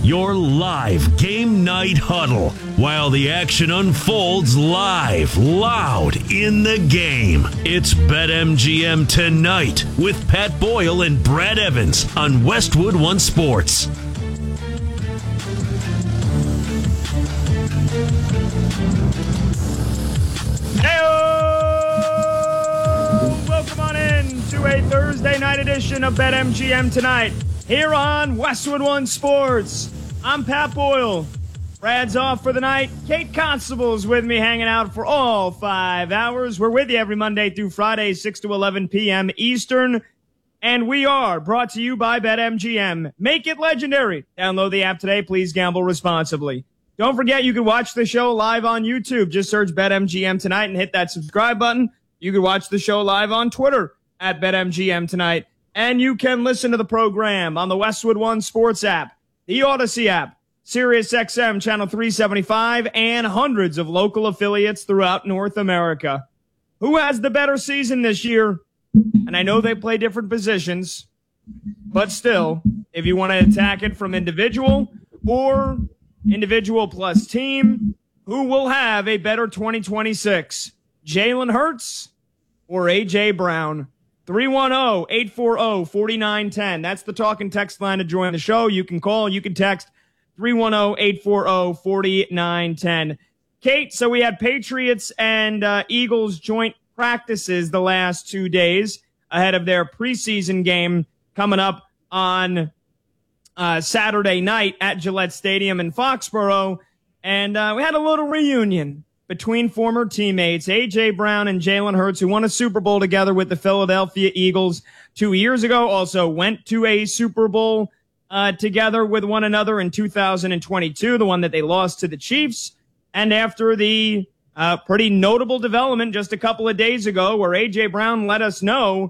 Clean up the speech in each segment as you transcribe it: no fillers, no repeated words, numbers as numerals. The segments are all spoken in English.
your live game night huddle, while the action unfolds live, loud in the game. It's BetMGM Tonight with Pat Boyle and Brad Evans on Westwood One Sports. Welcome on in to a Thursday night edition of BetMGM Tonight here on Westwood One Sports. I'm Pat Boyle. Brad's off for the night. Kate Constable's with me hanging out for all 5 hours. We're with you every Monday through Friday, 6 to 11 p.m. Eastern. And we are brought to you by BetMGM. Make it legendary. Download the app today. Please gamble responsibly. Don't forget, you can watch the show live on YouTube. Just search BetMGM Tonight and hit that subscribe button. You can watch the show live on Twitter at BetMGM Tonight. And you can listen to the program on the Westwood One Sports app, the Odyssey app, SiriusXM Channel 375, and hundreds of local affiliates throughout North America. Who has the better season this year? And I know they play different positions, but still, if you want to attack it from individual or individual plus team, who will have a better 2026? Jalen Hurts or A.J. Brown? 310-840-4910. That's the talk and text line to join the show. You can call, you can text 310-840-4910. Kate, so we had Patriots and Eagles joint practices the last 2 days ahead of their preseason game coming up on Saturday night at Gillette Stadium in Foxborough. And we had a little reunion between former teammates A.J. Brown and Jalen Hurts, who won a Super Bowl together with the Philadelphia Eagles 2 years ago, also went to a Super Bowl together with one another in 2022, the one that they lost to the Chiefs. And after the pretty notable development just a couple of days ago where A.J. Brown let us know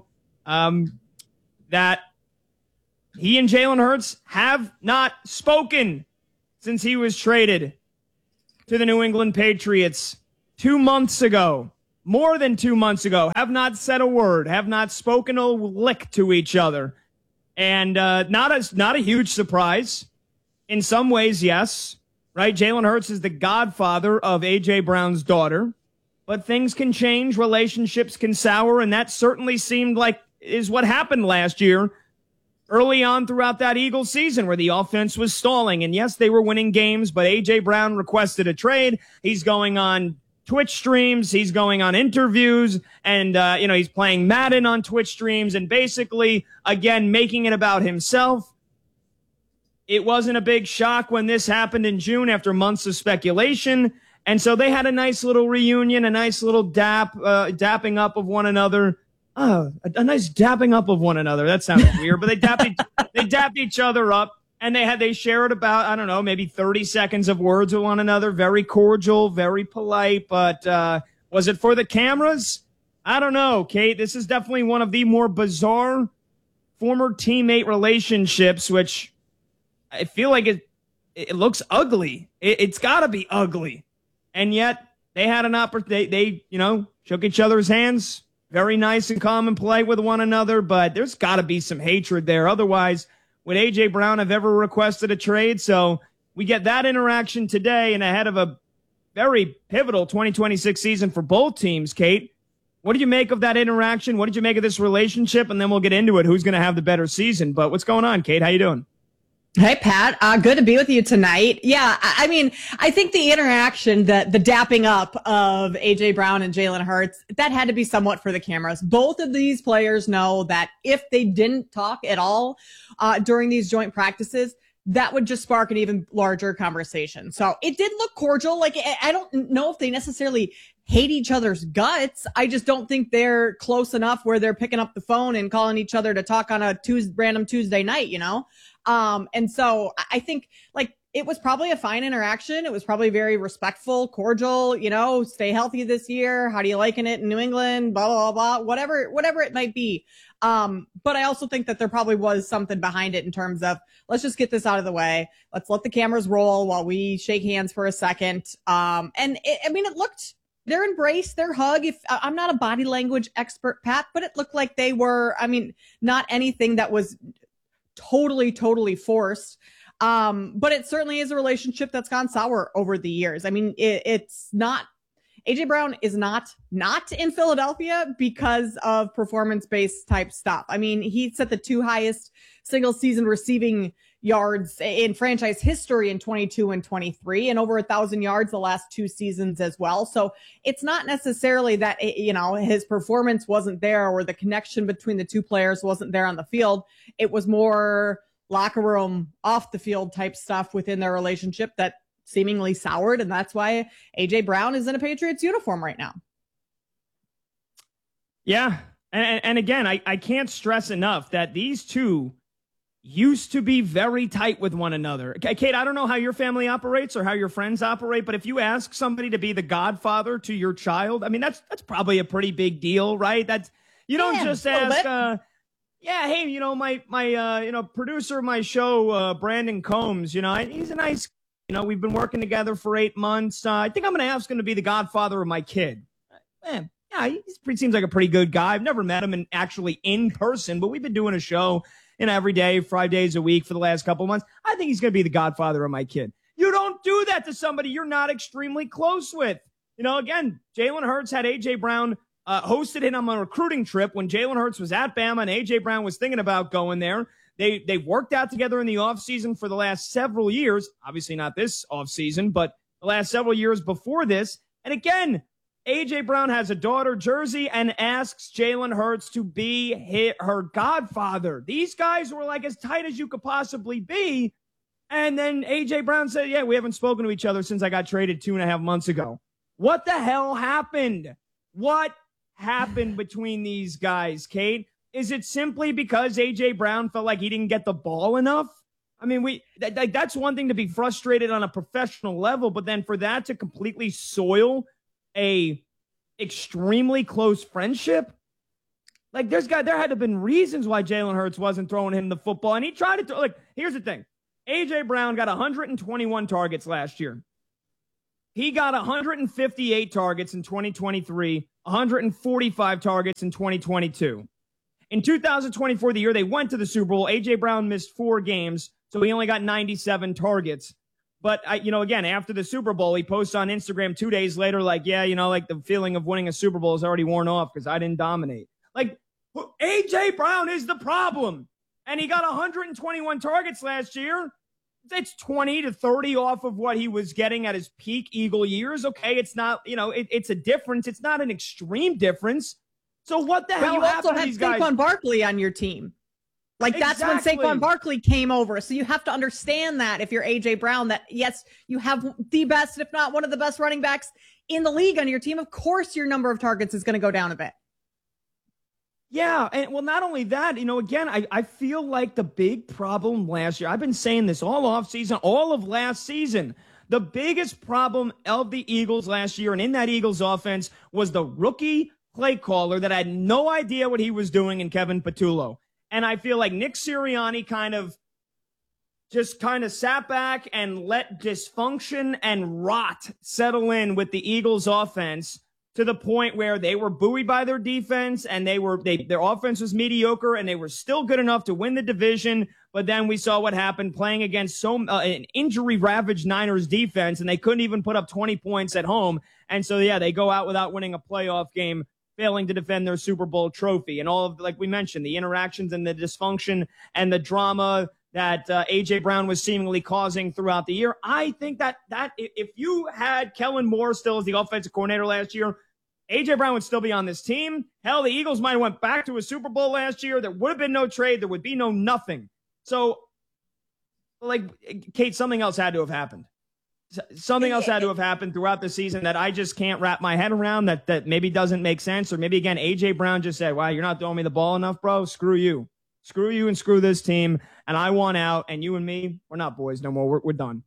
that he and Jalen Hurts have not spoken since he was traded to the New England Patriots 2 months ago, more than 2 months ago, have not said a word, have not spoken a lick to each other. And not a huge surprise. In some ways, yes, right? Jalen Hurts is the godfather of A.J. Brown's daughter, but things can change, relationships can sour, and that certainly seemed like is what happened last year early on throughout that Eagles season where the offense was stalling. And yes, they were winning games, but A.J. Brown requested a trade. He's going on Twitch streams. He's going on interviews and, he's playing Madden on Twitch streams and basically, again, making it about himself. It wasn't a big shock when this happened in June after months of speculation. And so they had a nice little reunion, a nice little dapping up of one another. Oh, a nice dapping up of one another. That sounds weird, but they dapped each other up, and they shared about, I don't know, maybe 30 seconds of words with one another. Very cordial, very polite, but was it for the cameras? I don't know, Kate. This is definitely one of the more bizarre former teammate relationships, which I feel like it looks ugly. It's got to be ugly. And yet they had an opportunity. They shook each other's hands. Very nice and calm and polite with one another, but there's got to be some hatred there. Otherwise, would A.J. Brown have ever requested a trade? So we get that interaction today and ahead of a very pivotal 2026 season for both teams. Kate, what do you make of that interaction? What did you make of this relationship? And then we'll get into it. Who's going to have the better season? But what's going on, Kate? How you doing? Hey, Pat. Good to be with you tonight. Yeah, I mean, I think the interaction, the dapping up of A.J. Brown and Jalen Hurts, that had to be somewhat for the cameras. Both of these players know that if they didn't talk at all during these joint practices, that would just spark an even larger conversation. So it did look cordial. Like, I don't know if they necessarily hate each other's guts. I just don't think they're close enough where they're picking up the phone and calling each other to talk on a random Tuesday night, And so I think like it was probably a fine interaction. It was probably very respectful, cordial, stay healthy this year. How do you liking it in New England? Blah, blah, blah, whatever it might be. But I also think that there probably was something behind it in terms of, let's just get this out of the way. Let's let the cameras roll while we shake hands for a second. It looked, their embrace, their hug. If I'm not a body language expert, Pat, but it looked like they were, not anything that was totally forced. But it certainly is a relationship that's gone sour over the years. I mean, it's not, AJ Brown is not in Philadelphia because of performance-based type stuff. I mean, he set the 2 highest single season receiving yards in franchise history in 22 and 23, and over 1,000 yards the last 2 seasons as well. So it's not necessarily that, his performance wasn't there or the connection between the 2 players wasn't there on the field. It was more locker room, off the field type stuff within their relationship that seemingly soured. And that's why AJ Brown is in a Patriots uniform right now. Yeah. And again, I can't stress enough that these two used to be very tight with one another. Kate, I don't know how your family operates or how your friends operate, but if you ask somebody to be the godfather to your child, I mean, that's probably a pretty big deal, right? That's, you don't just ask, hey, my producer of my show, Brandon Combs, he's a nice, we've been working together for 8 months. I think I'm going to ask him to be the godfather of my kid. Man, yeah, he seems like a pretty good guy. I've never met him actually in person, but we've been doing a show every day, 5 days a week for the last couple of months. I think he's going to be the godfather of my kid. You don't do that to somebody you're not extremely close with. Again, Jalen Hurts had A.J. Brown hosted him on a recruiting trip when Jalen Hurts was at Bama and A.J. Brown was thinking about going there. They worked out together in the offseason for the last several years. Obviously not this offseason, but the last several years before this. And again, A.J. Brown has a daughter, Jersey, and asks Jalen Hurts to be her godfather. These guys were like as tight as you could possibly be. And then A.J. Brown said, yeah, we haven't spoken to each other since I got traded 2.5 months ago. What the hell happened? What happened between these guys, Kate? Is it simply because A.J. Brown felt like he didn't get the ball enough? I mean, that's one thing to be frustrated on a professional level, but then for that to completely soil a extremely close friendship, like there had to have been reasons why Jalen Hurts wasn't throwing him the football, and he tried to like. Here's the thing: A.J. Brown got 121 targets last year. He got 158 targets in 2023, 145 targets in 2022. In 2024, the year they went to the Super Bowl, A.J. Brown missed 4 games, so he only got 97 targets. But, again, after the Super Bowl, he posts on Instagram 2 days later, like, yeah, like the feeling of winning a Super Bowl is already worn off because I didn't dominate. Like, A.J. Brown is the problem. And he got 121 targets last year. It's 20 to 30 off of what he was getting at his peak Eagle years. Okay, it's not, it's a difference. It's not an extreme difference. So what the hell happened to these guys? You also had Saquon Barkley on your team. Like, that's when Saquon Barkley came over. So you have to understand that if you're A.J. Brown, that, yes, you have the best, if not one of the best running backs in the league on your team. Of course, your number of targets is going to go down a bit. Yeah, and well, not only that, again, I feel like the big problem last year, I've been saying this all offseason, all of last season, the biggest problem of the Eagles last year and in that Eagles offense was the rookie play caller that had no idea what he was doing in Kevin Patullo. And I feel like Nick Sirianni kind of sat back and let dysfunction and rot settle in with the Eagles offense to the point where they were buoyed by their defense and their offense was mediocre and they were still good enough to win the division. But then we saw what happened playing against an injury-ravaged Niners defense, and they couldn't even put up 20 points at home. And so, yeah, they go out without winning a playoff game, failing to defend their Super Bowl trophy. And all of, like we mentioned, the interactions and the dysfunction and the drama that A.J. Brown was seemingly causing throughout the year. I think that if you had Kellen Moore still as the offensive coordinator last year, A.J. Brown would still be on this team. Hell, the Eagles might have went back to a Super Bowl last year. There would have been no trade. There would be no nothing. So, like, Kate, something else had to have happened. Something else had to have happened throughout the season that I just can't wrap my head around, that maybe doesn't make sense. Or maybe, again, A.J. Brown just said, wow, you're not throwing me the ball enough, bro. Screw you. Screw you and screw this team. And I want out. And you and me, we're not boys no more. We're done.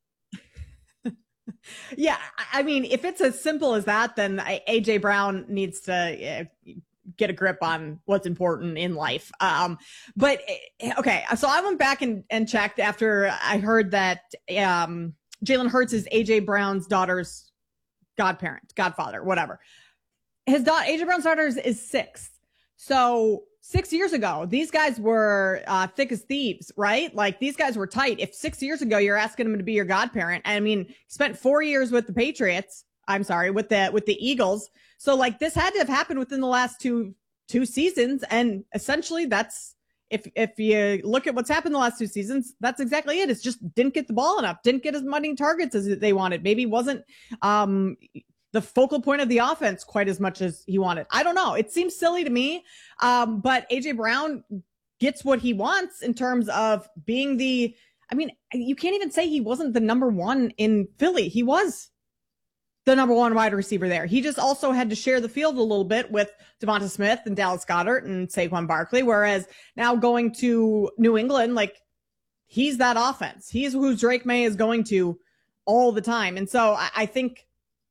Yeah, I mean, if it's as simple as that, then A.J. Brown needs to get a grip on what's important in life. But, okay, so I went back and checked after I heard that Jalen Hurts is A.J. Brown's daughter's godfather, whatever. A.J. Brown's daughter is 6. So 6 years ago, these guys were thick as thieves, right? Like these guys were tight. If 6 years ago you're asking him to be your godparent, I mean, he spent 4 years with the Patriots. I'm sorry, with the Eagles. So like this had to have happened within the last two seasons, and essentially that's if you look at what's happened the last 2 seasons, that's exactly it. It's just didn't get the ball enough, didn't get as many targets as they wanted. Maybe wasn't the focal point of the offense quite as much as he wanted. I don't know. It seems silly to me. But AJ Brown gets what he wants in terms of being you can't even say he wasn't the number one in Philly. He was the number one wide receiver there. He just also had to share the field a little bit with Devonta Smith and Dallas Goedert and Saquon Barkley. Whereas now going to New England, like he's that offense. He's who Drake May is going to all the time. And so I think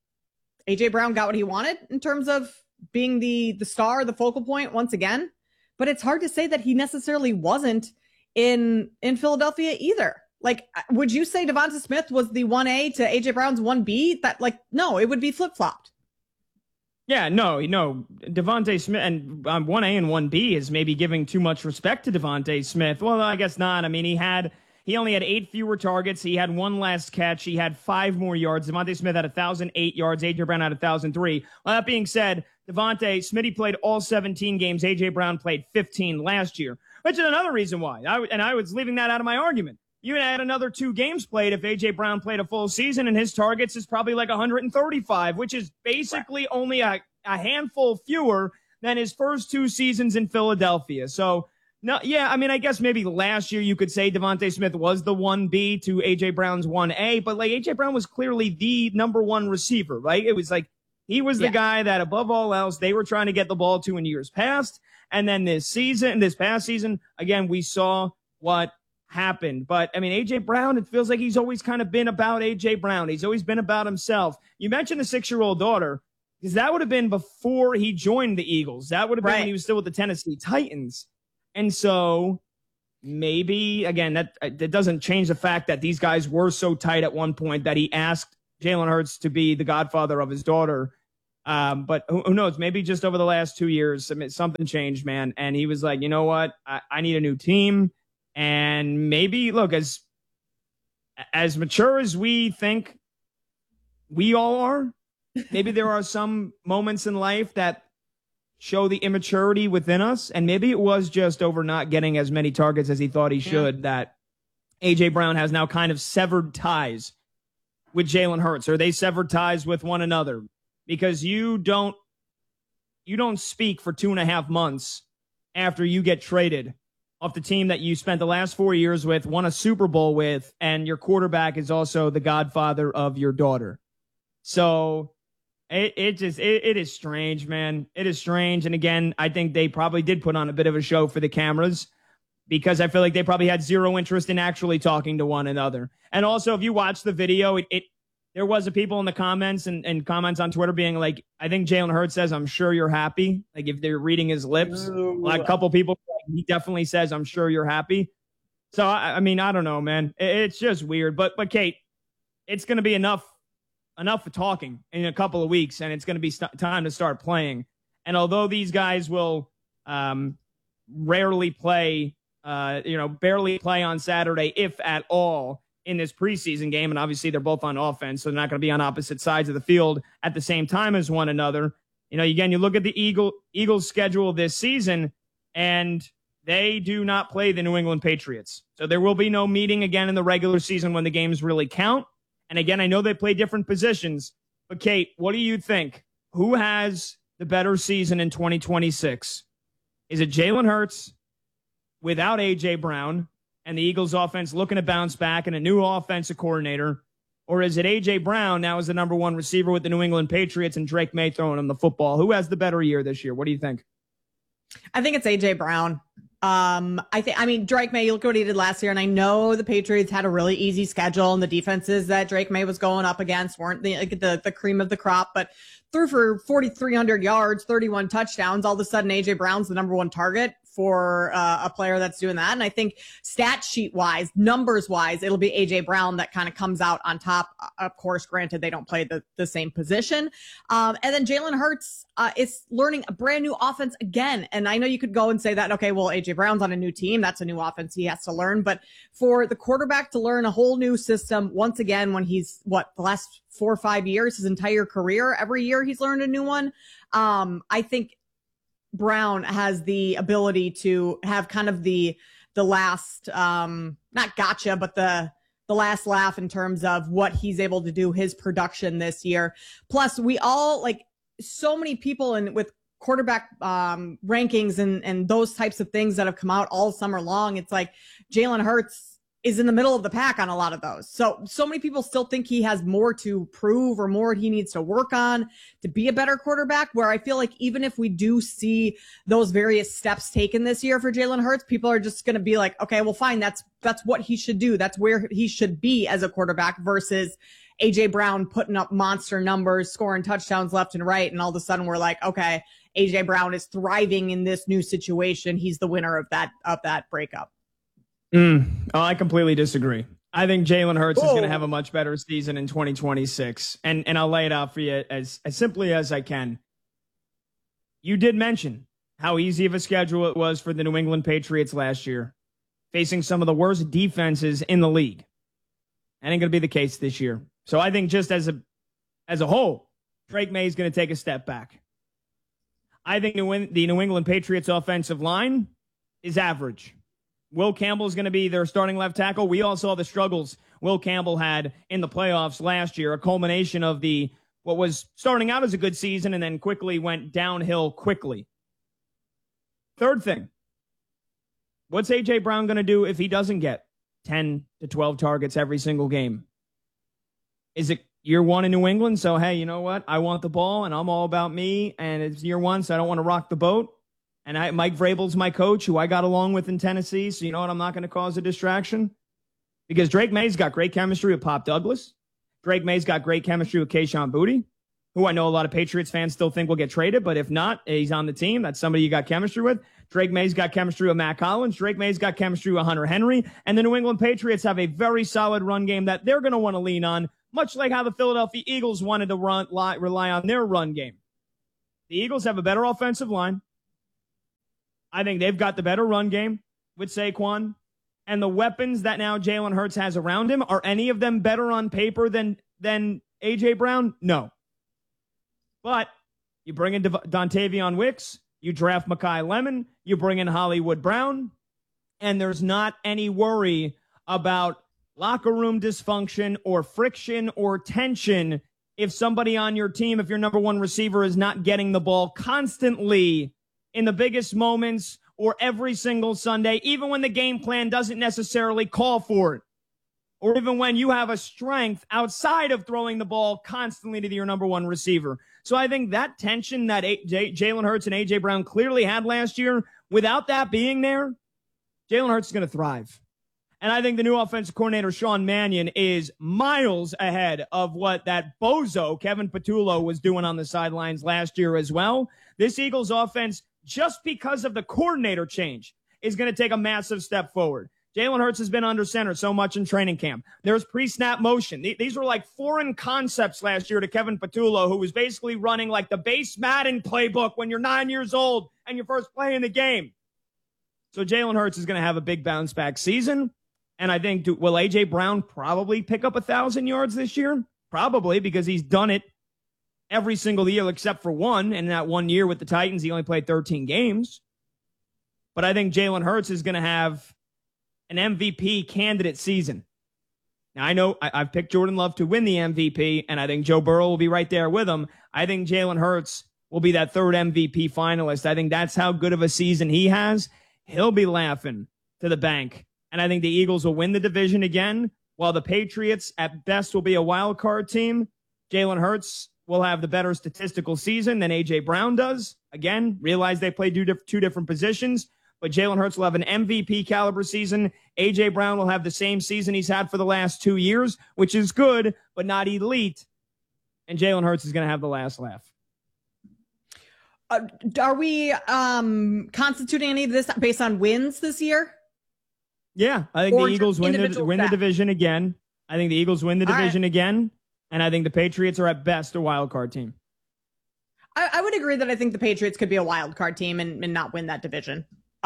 AJ Brown got what he wanted in terms of being the star, the focal point once again. But it's hard to say that he necessarily wasn't in Philadelphia either. Like, would you say Devonta Smith was the 1A to AJ Brown's 1B? No, it would be flip-flopped. Yeah, no. Devonta Smith and 1A and 1B is maybe giving too much respect to Devonta Smith. Well, I guess not. I mean, he only had 8 fewer targets. He had 1 last catch. He had 5 more yards. Devonta Smith had 1,008 yards. AJ Brown had 1,003. Well, that being said, Smitty played all 17 games. AJ Brown played 15 last year, which is another reason why. I was leaving that out of my argument. You would add another 2 games played if A.J. Brown played a full season, and his targets is probably like 135, which is basically only a handful fewer than his first 2 seasons in Philadelphia. So, no, yeah, I mean, I guess maybe last year you could say Devonta Smith was the 1B to A.J. Brown's 1A, but like A.J. Brown was clearly the number 1 receiver, right? It was like he was the guy that above all else they were trying to get the ball to in years past. And then this past season, again, we saw what happened. But I mean, AJ Brown, it feels like he's always kind of been about AJ Brown. He's always been about himself. You mentioned the 6-year-old daughter, because that would have been before he joined the Eagles. That would have been when he was still with the Tennessee Titans. And so maybe, again, that doesn't change the fact that these guys were so tight at one point that he asked Jalen Hurts to be the godfather of his daughter. But who knows? Maybe just over the last 2 years, something changed, man. And he was like, you know what? I need a new team. And maybe, look, as mature as we think we all are, maybe there are some moments in life that show the immaturity within us. And maybe it was just over not getting as many targets as he thought he should that A.J. Brown has now kind of severed ties with Jalen Hurts, or they severed ties with one another, because you don't speak for 2.5 months after you get traded off the team that you spent the last 4 years with, won a Super Bowl with, and your quarterback is also the godfather of your daughter. So it is strange, man. It is strange. And again, I think they probably did put on a bit of a show for the cameras, because I feel like they probably had zero interest in actually talking to one another. And also, if you watch the video, there was a people in the comments and comments on Twitter being like, I think Jalen Hurts says, "I'm sure you're happy." Like, if they're reading his lips, like a couple people, he definitely says, "I'm sure you're happy." So, I mean, I don't know, man. It's just weird. But Kate, it's going to be enough for talking in a couple of weeks, and it's going to be time to start playing. And although these guys will barely play on Saturday, if at all, in this preseason game, and obviously they're both on offense, so they're not going to be on opposite sides of the field at the same time as one another. You know, again, you look at the Eagles schedule this season, and they do not play the New England Patriots. So there will be no meeting again in the regular season when the games really count. And again, I know they play different positions, but Kate, what do you think? Who has the better season in 2026? Is it Jalen Hurts without A.J. Brown and the Eagles offense looking to bounce back and a new offensive coordinator? Or is it A.J. Brown now as the number 1 receiver with the New England Patriots and Drake May throwing him the football? Who has the better year this year? What do you think? I think it's A.J. Brown. Drake May, you look at what he did last year, and I know the Patriots had a really easy schedule, and the defenses that Drake May was going up against weren't the cream of the crop, but threw for 4,300 yards, 31 touchdowns. All of a sudden, A.J. Brown's the number 1 target for a player that's doing that. And I think stat sheet wise, numbers wise, it'll be AJ Brown that kind of comes out on top. Of course, granted, they don't play the same position. And then Jalen Hurts is learning a brand new offense again. And I know you could go and say that, okay, well, AJ Brown's on a new team. That's a new offense he has to learn. But for the quarterback to learn a whole new system once again, when he's the last 4 or 5 years, his entire career, every year he's learned a new one. I think Brown has the ability to have kind of the last, not gotcha, but the last laugh in terms of what he's able to do, his production this year. Plus, we all, like, so many people with quarterback rankings and those types of things that have come out all summer long, it's like Jalen Hurts is in the middle of the pack on a lot of those. So many people still think he has more to prove or more he needs to work on to be a better quarterback, where I feel like even if we do see those various steps taken this year for Jalen Hurts, people are just going to be like, okay, well, fine. That's what he should do. That's where he should be as a quarterback versus AJ Brown putting up monster numbers, scoring touchdowns left and right. And all of a sudden we're like, okay, AJ Brown is thriving in this new situation. He's the winner of that breakup. Oh, I completely disagree. I think Jalen Hurts is going to have a much better season in 2026. And I'll lay it out for you as simply as I can. You did mention how easy of a schedule it was for the New England Patriots last year, facing some of the worst defenses in the league. That ain't going to be the case this year. So I think just as a whole, Drake May is going to take a step back. I think the New England Patriots offensive line is average. Will Campbell is going to be their starting left tackle. We all saw the struggles Will Campbell had in the playoffs last year, a culmination of what was starting out as a good season and then quickly went downhill quickly. Third thing, what's A.J. Brown going to do if he doesn't get 10 to 12 targets every single game? Is it year one in New England? So, hey, you know what? I want the ball and I'm all about me, and it's year one, so I don't want to rock the boat. And Mike Vrabel's my coach, who I got along with in Tennessee. So you know what? I'm not going to cause a distraction. Because Drake May's got great chemistry with Pop Douglas. Drake May's got great chemistry with Kayshon Boutte, who I know a lot of Patriots fans still think will get traded. But if not, he's on the team. That's somebody you got chemistry with. Drake May's got chemistry with Matt Collins. Drake May's got chemistry with Hunter Henry. And the New England Patriots have a very solid run game that they're going to want to lean on, much like how the Philadelphia Eagles wanted to rely on their run game. The Eagles have a better offensive line. I think they've got the better run game with Saquon. And the weapons that now Jalen Hurts has around him, are any of them better on paper than A.J. Brown? No. But you bring in Dontavion Wicks, you draft Mekhi Lemon, you bring in Hollywood Brown, and there's not any worry about locker room dysfunction or friction or tension if somebody on your team, if your number one receiver is not getting the ball constantly in the biggest moments or every single Sunday, even when the game plan doesn't necessarily call for it, or even when you have a strength outside of throwing the ball constantly to your number one receiver. So I think that tension that Jalen Hurts and A.J. Brown clearly had last year, without that being there, Jalen Hurts is going to thrive. And I think the new offensive coordinator, Sean Mannion, is miles ahead of what that bozo, Kevin Patullo, was doing on the sidelines last year as well. This Eagles offense, just because of the coordinator change, is going to take a massive step forward. Jalen Hurts has been under center so much in training camp. There's pre-snap motion. These were like foreign concepts last year to Kevin Patullo, who was basically running like the base Madden playbook when you're 9 years old and you're first playing the game. So Jalen Hurts is going to have a big bounce back season. And I think, will A.J. Brown probably pick up 1,000 yards this year? Probably, because he's done it every single year except for one. And in that 1 year with the Titans, he only played 13 games. But I think Jalen Hurts is going to have an MVP candidate season. Now, I know I've picked Jordan Love to win the MVP, and I think Joe Burrow will be right there with him. I think Jalen Hurts will be that third MVP finalist. I think that's how good of a season he has. He'll be laughing to the bank. And I think the Eagles will win the division again, while the Patriots at best will be a wild card team. Jalen Hurts will have the better statistical season than A.J. Brown does. Again, realize they play two different positions, but Jalen Hurts will have an MVP caliber season. A.J. Brown will have the same season he's had for the last 2 years, which is good, but not elite. And Jalen Hurts is going to have the last laugh. Are we constituting any of this based on wins this year? Yeah, I think the Eagles win the division again. I think the Eagles win the division again, and I think the Patriots are at best a wild card team. I would agree that I think the Patriots could be a wild card team and not win that division.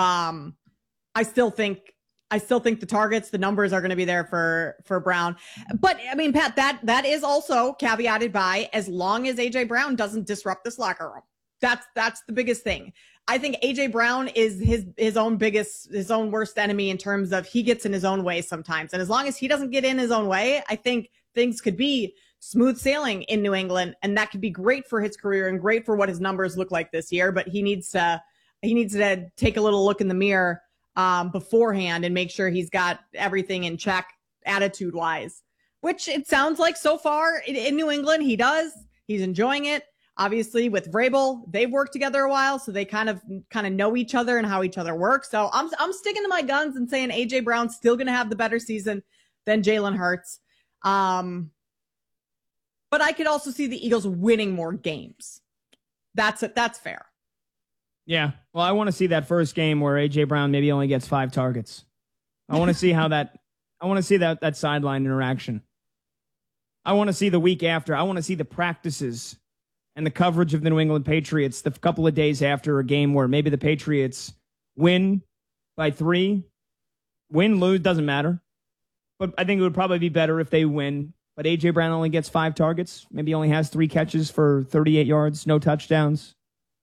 I still think the targets, the numbers are going to be there for Brown. But I mean, Pat, that is also caveated by as long as AJ Brown doesn't disrupt this locker room. That's the biggest thing. I think AJ Brown is his own worst enemy in terms of he gets in his own way sometimes. And as long as he doesn't get in his own way, I think things could be smooth sailing in New England. And that could be great for his career and great for what his numbers look like this year. But he needs to take a little look in the mirror beforehand and make sure he's got everything in check attitude wise, which it sounds like so far in New England, he does. He's enjoying it. Obviously with Vrabel, they've worked together a while, so they kind of know each other and how each other work. So I'm sticking to my guns and saying AJ Brown's still going to have the better season than Jalen Hurts. But I could also see the Eagles winning more games. That's fair. Yeah. Well, I want to see that first game where AJ Brown maybe only gets 5 targets. I want to see that sideline interaction. I want to see the week after. I want to see the practices and the coverage of the New England Patriots the couple of days after a game where maybe the Patriots win by 3, win, lose, doesn't matter. But I think it would probably be better if they win. But A.J. Brown only gets 5 targets. Maybe only has 3 catches for 38 yards, no touchdowns.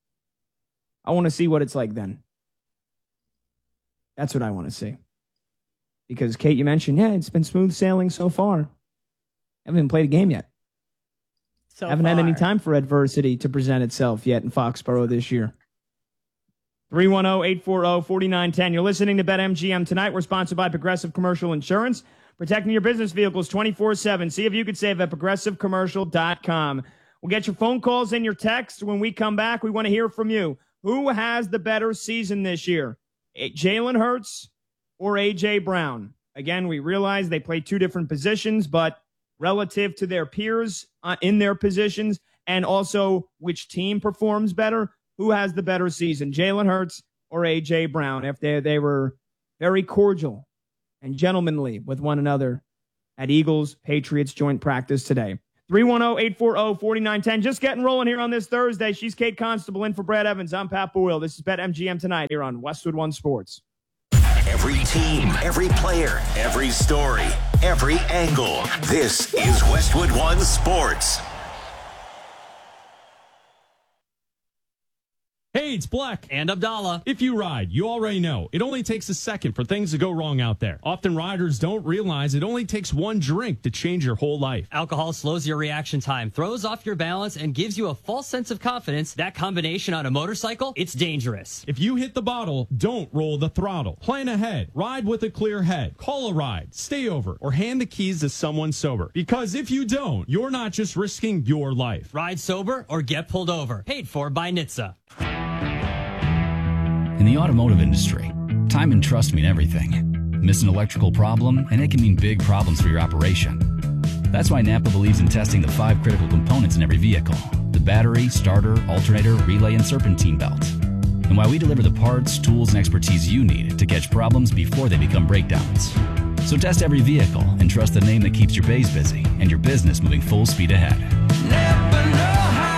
I want to see what it's like then. That's what I want to see. Because, Kate, you mentioned, it's been smooth sailing so far. Haven't even played a game yet. Haven't had any time for adversity to present itself yet in Foxborough this year. 310-840-4910. You're listening to BetMGM tonight. We're sponsored by Progressive Commercial Insurance, protecting your business vehicles 24/7. See if you could save at progressivecommercial.com. We'll get your phone calls and your texts. When we come back, we want to hear from you. Who has the better season this year? Jalen Hurts or A.J. Brown? Again, we realize they play 2 different positions, but relative to their peers in their positions, and also which team performs better, who has the better season, Jalen Hurts or A.J. Brown? If they were very cordial and gentlemanly with one another at Eagles-Patriots joint practice today. 310-840-4910. Just getting rolling here on this Thursday. She's Kate Constable in for Brad Evans. I'm Pat Boyle. This is BetMGM tonight here on Westwood One Sports. Every team, every player, every story, every angle. This is Westwood One Sports. Hey, it's Black and Abdallah. If you ride, you already know it only takes a second for things to go wrong out there. Often riders don't realize it only takes one drink to change your whole life. Alcohol slows your reaction time, throws off your balance, and gives you a false sense of confidence. That combination on a motorcycle, it's dangerous. If you hit the bottle, don't roll the throttle. Plan ahead. Ride with a clear head. Call a ride. Stay over. Or hand the keys to someone sober. Because if you don't, you're not just risking your life. Ride sober or get pulled over. Paid for by NHTSA. In the automotive industry, time and trust mean everything. Miss an electrical problem, and it can mean big problems for your operation. That's why Napa believes in testing the 5 critical components in every vehicle: the battery, starter, alternator, relay, and serpentine belt. And why we deliver the parts, tools, and expertise you need to catch problems before they become breakdowns. So test every vehicle and trust the name that keeps your bays busy and your business moving full speed ahead. Never know how.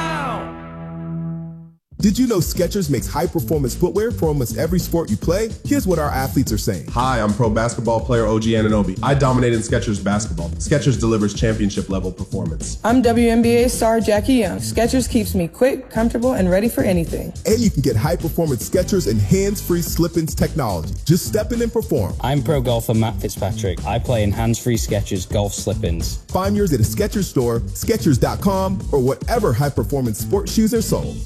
Did you know Skechers makes high-performance footwear for almost every sport you play? Here's what our athletes are saying. Hi, I'm pro basketball player OG Anunoby. I dominate in Skechers basketball. Skechers delivers championship-level performance. I'm WNBA star Jackie Young. Skechers keeps me quick, comfortable, and ready for anything. And you can get high-performance Skechers and hands-free slip-ins technology. Just step in and perform. I'm pro golfer Matt Fitzpatrick. I play in hands-free Skechers golf slip-ins. Find yours at a Skechers store, Skechers.com, or whatever high-performance sports shoes are sold.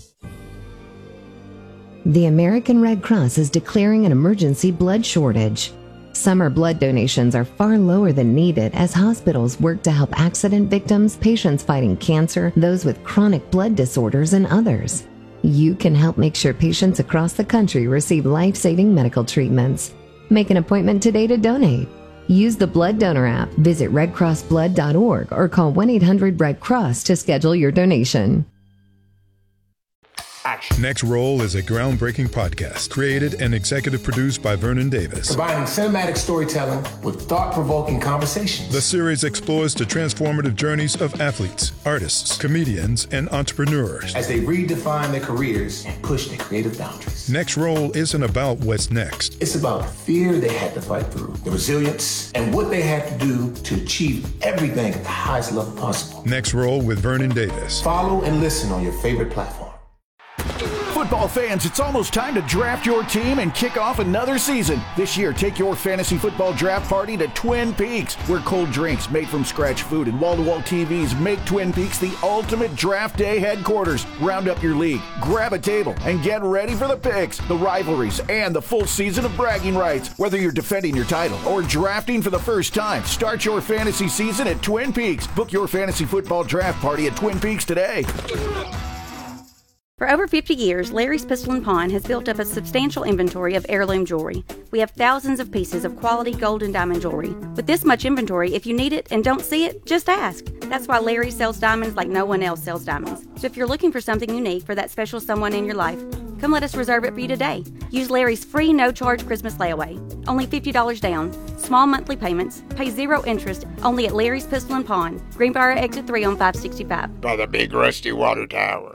The American Red Cross is declaring an emergency blood shortage. Summer blood donations are far lower than needed as hospitals work to help accident victims, patients fighting cancer, those with chronic blood disorders, and others. You can help make sure patients across the country receive life-saving medical treatments. Make an appointment today to donate. Use the Blood Donor app, visit redcrossblood.org, or call 1-800-RED-CROSS to schedule your donation. action. Next Roll is a groundbreaking podcast created and executive produced by Vernon Davis. Combining cinematic storytelling with thought-provoking conversations. The series explores the transformative journeys of athletes, artists, comedians, and entrepreneurs as they redefine their careers and push their creative boundaries. Next Roll isn't about what's next. It's about the fear they had to fight through, the resilience, and what they had to do to achieve everything at the highest level possible. Next Roll with Vernon Davis. Follow and listen on your favorite platform. Football fans, it's almost time to draft your team and kick off another season. This year, take your fantasy football draft party to Twin Peaks, where cold drinks, made from scratch food, and wall-to-wall TVs make Twin Peaks the ultimate draft day headquarters. Round up your league, grab a table, and get ready for the picks, the rivalries, and the full season of bragging rights. Whether you're defending your title or drafting for the first time, start your fantasy season at Twin Peaks. Book your fantasy football draft party at Twin Peaks today. For over 50 years, Larry's Pistol & Pawn has built up a substantial inventory of heirloom jewelry. We have thousands of pieces of quality gold and diamond jewelry. With this much inventory, if you need it and don't see it, just ask. That's why Larry sells diamonds like no one else sells diamonds. So if you're looking for something unique for that special someone in your life, come let us reserve it for you today. Use Larry's free no-charge Christmas layaway. Only $50 down. Small monthly payments. Pay 0 interest. Only at Larry's Pistol & Pawn. Greenbrier Exit 3 on 565. By the big rusty water tower.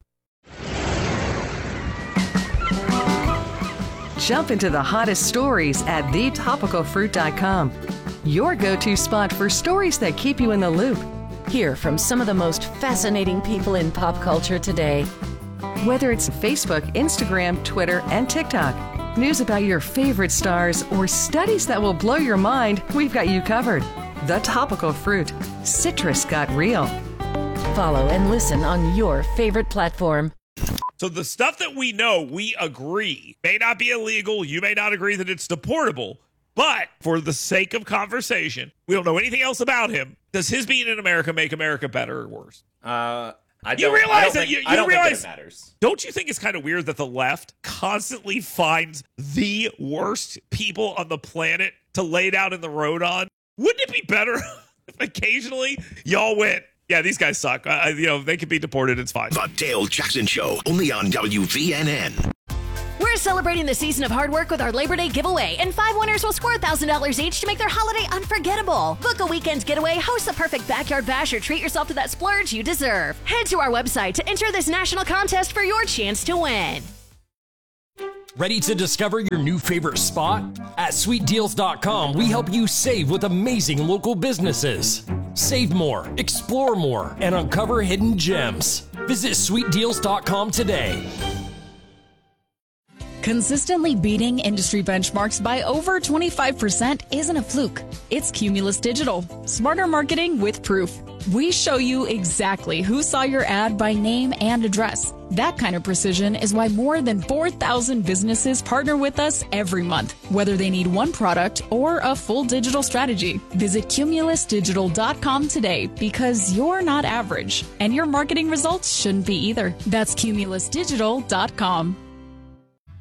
Jump into the hottest stories at thetopicalfruit.com. Your go-to spot for stories that keep you in the loop. Hear from some of the most fascinating people in pop culture today. Whether it's Facebook, Instagram, Twitter, and TikTok, news about your favorite stars, or studies that will blow your mind, we've got you covered. The Topical Fruit. Citrus got real. Follow and listen on your favorite platform. So the stuff that we know, we agree, may not be illegal. You may not agree that it's deportable. But for the sake of conversation, we don't know anything else about him. Does his being in America make America better or worse? I don't think it matters. Don't you think it's kind of weird that the left constantly finds the worst people on the planet to lay down in the road on? Wouldn't it be better if occasionally y'all went, yeah, these guys suck. They could be deported. It's fine. The Dale Jackson Show, only on WVNN. We're celebrating the season of hard work with our Labor Day giveaway, and 5 winners will score $1,000 each to make their holiday unforgettable. Book a weekend getaway, host the perfect backyard bash, or treat yourself to that splurge you deserve. Head to our website to enter this national contest for your chance to win. Ready to discover your new favorite spot? At sweetdeals.com, we help you save with amazing local businesses. Save more, explore more, and uncover hidden gems. Visit sweetdeals.com today. Consistently beating industry benchmarks by over 25% isn't a fluke. It's Cumulus Digital. Smarter marketing with proof. We show you exactly who saw your ad by name and address. That kind of precision is why more than 4,000 businesses partner with us every month, whether they need one product or a full digital strategy. Visit cumulusdigital.com today, because you're not average, and your marketing results shouldn't be either. That's cumulusdigital.com.